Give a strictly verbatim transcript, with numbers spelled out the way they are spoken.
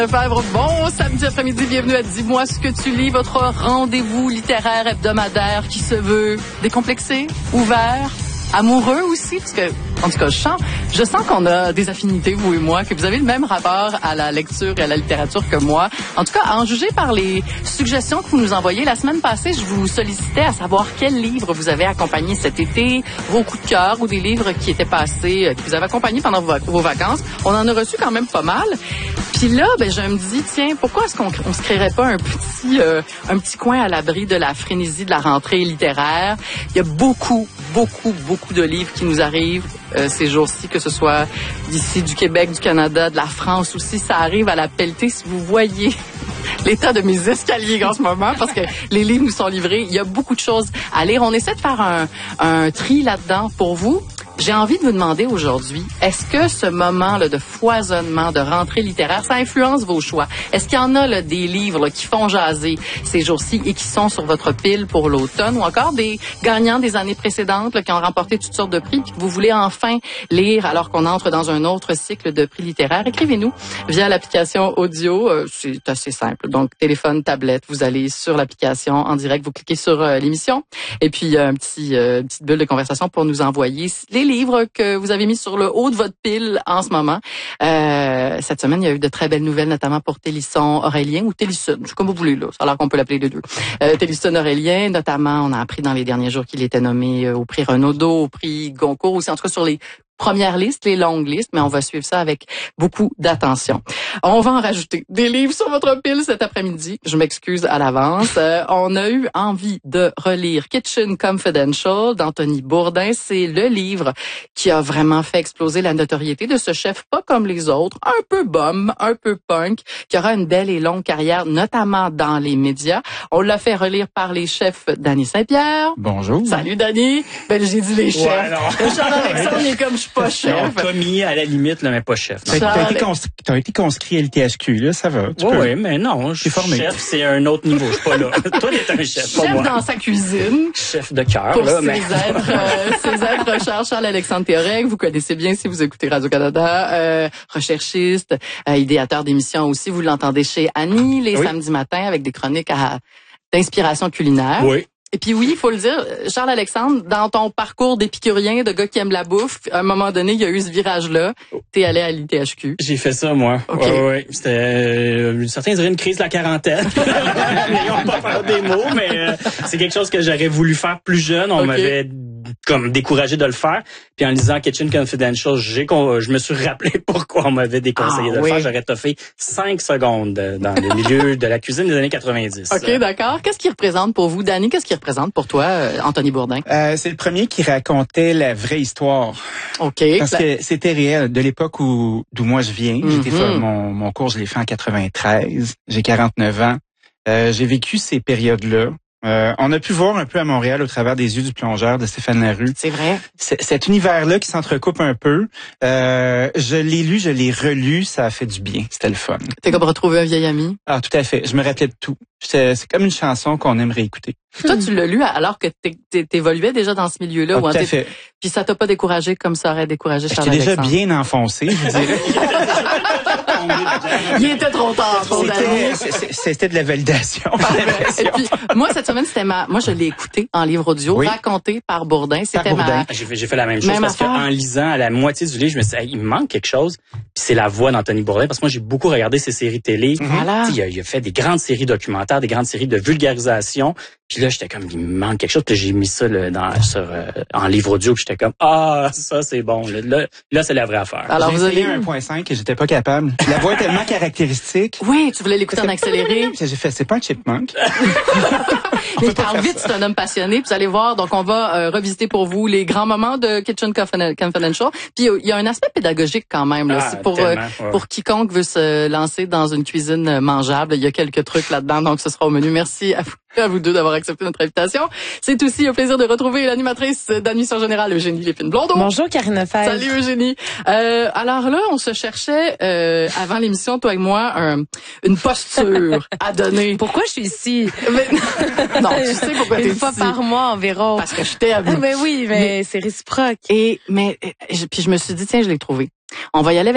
Lefebvre, bon samedi après-midi, bienvenue à Dis-moi ce que tu lis, votre rendez-vous littéraire hebdomadaire qui se veut décomplexé, ouvert, amoureux aussi, parce que, en tout cas, je sens, je sens qu'on a des affinités, vous et moi, que vous avez le même rapport à la lecture et à la littérature que moi. En tout cas, à en juger par les suggestions que vous nous envoyez. La semaine passée, je vous sollicitais à savoir quels livres vous avez accompagnés cet été, vos coups de cœur ou des livres qui étaient passés, qui vous avaient accompagnés pendant vos, vos vacances. On en a reçu quand même pas mal. Puis là, ben, je me dis, tiens, pourquoi est-ce qu'on on se créerait pas un petit, euh, un petit coin à l'abri de la frénésie de la rentrée littéraire? Il y a beaucoup, beaucoup, beaucoup de livres qui nous arrivent euh, ces jours-ci, que ce soit d'ici, du Québec, du Canada, de la France aussi. Ça arrive à la pelletée. Si vous voyez l'état de mes escaliers en ce moment, parce que les livres nous sont livrés, il y a beaucoup de choses à lire. On essaie de faire un, un tri là-dedans pour vous. J'ai envie de vous demander aujourd'hui, est-ce que ce moment là, de foisonnement, de rentrée littéraire, ça influence vos choix? Est-ce qu'il y en a là, des livres là, qui font jaser ces jours-ci et qui sont sur votre pile pour l'automne, ou encore des gagnants des années précédentes là, qui ont remporté toutes sortes de prix puis que vous voulez enfin lire alors qu'on entre dans un autre cycle de prix littéraires? Écrivez-nous via l'application audio. Euh, c'est assez simple. Donc, téléphone, tablette, vous allez sur l'application en direct, vous cliquez sur euh, l'émission et puis euh, un petit euh, petite bulle de conversation pour nous envoyer les livres que vous avez mis sur le haut de votre pile en ce moment. Euh, cette semaine, il y a eu de très belles nouvelles, notamment pour Télisson Aurélien ou Télisson, c'est comme vous voulez là, ça a l'air qu'on peut l'appeler les deux. Euh, Télisson Aurélien, notamment, on a appris dans les derniers jours qu'il était nommé au prix Renaudot, au prix Goncourt, aussi en tout cas sur les première liste, les longues listes, mais on va suivre ça avec beaucoup d'attention. On va en rajouter des livres sur votre pile cet après-midi. Je m'excuse à l'avance. Euh, on a eu envie de relire Kitchen Confidential d'Anthony Bourdain. C'est le livre qui a vraiment fait exploser la notoriété de ce chef pas comme les autres, un peu bum, un peu punk, qui aura une belle et longue carrière, notamment dans les médias. On l'a fait relire par les chefs Dany Saint-Pierre. Bonjour. Salut Dany. Ben j'ai dit les chefs. Ouais, Charles-Alexandre est comme je pas chef. Commis à la limite, là, mais pas chef. Tu as été, conscrit, t'as été conscrit à l'I T H Q, là, ça va. Oui, oui, mais non, je suis formé. Chef, c'est un autre niveau, je suis pas là. Toi, t'es un chef, pas chef moi. Chef dans sa cuisine. Chef de cœur, pour là, ses mais... êtres, euh, ses êtres recherche Charles-Alexandre Théorec, vous connaissez bien si vous écoutez Radio-Canada, euh, recherchiste, euh, idéateur d'émissions aussi, vous l'entendez chez Annie les oui. samedis matins avec des chroniques à, d'inspiration culinaire. Oui. Et puis oui, il faut le dire, Charles-Alexandre, dans ton parcours d'épicurien, de gars qui aime la bouffe, à un moment donné, il y a eu ce virage-là. T'es allé à l'I T H Q. J'ai fait ça, moi. Okay. Ouais, ouais. C'était, euh, certains diraient une crise de la quarantaine. N'ayons pas faire des mots, mais euh, c'est quelque chose que j'aurais voulu faire plus jeune. On okay. m'avait comme découragé de le faire. Puis en lisant Kitchen Confidential, j'ai, je me suis rappelé pourquoi on m'avait déconseillé ah, de le oui. faire. J'aurais toffé cinq secondes dans le milieu de la cuisine des années quatre-vingt-dix. OK, d'accord. Qu'est-ce qu'il représente pour vous, Dany? Qu'est-ce qu'il représente pour toi, Anthony Bourdain? Euh, c'est le premier qui racontait la vraie histoire. OK. Parce que c'était réel. De l'époque où d'où moi je viens, mm-hmm. j'étais fait, mon, mon cours, je l'ai fait en quatre-vingt-treize. J'ai quarante-neuf ans. Euh, j'ai vécu ces périodes-là. Euh, on a pu voir un peu à Montréal au travers des yeux du plongeur de Stéphane Larue. C'est vrai. C'est, cet univers-là qui s'entrecoupe un peu. Euh, je l'ai lu, je l'ai relu, ça a fait du bien. C'était le fun. T'es comme retrouver un vieil ami? Ah, tout à fait. Je me rappelais de tout. C'est, c'est comme une chanson qu'on aimerait écouter. Toi, tu l'as lu alors que t'évoluais déjà dans ce milieu-là. Ah, tout à fait. Puis ça t'a pas découragé comme ça aurait découragé Charles-Alexandre? J'étais déjà bien enfoncé, je dirais. Il était trop tard. C'était, c'était de la validation. Et puis, moi, cette semaine, c'était ma, moi, je l'ai écouté en livre audio, oui. raconté par Bourdain. C'était par Bourdain. ma, j'ai fait, j'ai fait la même chose même parce qu'en lisant à la moitié du livre, je me suis dit, hey, il me manque quelque chose. Puis c'est la voix d'Anthony Bourdain parce que moi, j'ai beaucoup regardé ses séries télé. Voilà. Il a, il a fait des grandes séries documentaires, des grandes séries de vulgarisation. Puis là, j'étais comme, il me manque quelque chose. Puis j'ai mis ça là, dans, sur, euh, en livre audio. Puis j'étais comme, ah, ça, c'est bon. Là, là, là c'est la vraie affaire. Alors, j'ai vous essayé avez un point cinq et j'étais pas capable. La voix est tellement caractéristique. Oui, tu voulais l'écouter en accéléré. J'ai fait, c'est pas un chipmunk. Mais il parle vite, c'est un homme passionné. Puis vous allez voir, donc on va euh, revisiter pour vous les grands moments de Kitchen Confidential. Puis il y a un aspect pédagogique quand même. Là, ah, pour euh, ouais. pour quiconque veut se lancer dans une cuisine mangeable, il y a quelques trucs là-dedans. Donc ce sera au menu. Merci à vous. À vous deux d'avoir accepté notre invitation. C'est aussi un plaisir de retrouver l'animatrice d'Admission Générale, Eugénie Lépine-Blondeau. Bonjour, Karine Lefebvre. Salut, Eugénie. Euh, alors là, on se cherchait, euh, avant l'émission, toi et moi, un, une posture à donner. Pourquoi je suis ici? Mais, non, tu sais pourquoi t'es ici. Une fois par mois environ. Parce que je t'ai à vous. Mais oui, mais, mais c'est réciproque. Et, mais, puis je me suis dit, tiens, je l'ai trouvé. On va y aller avec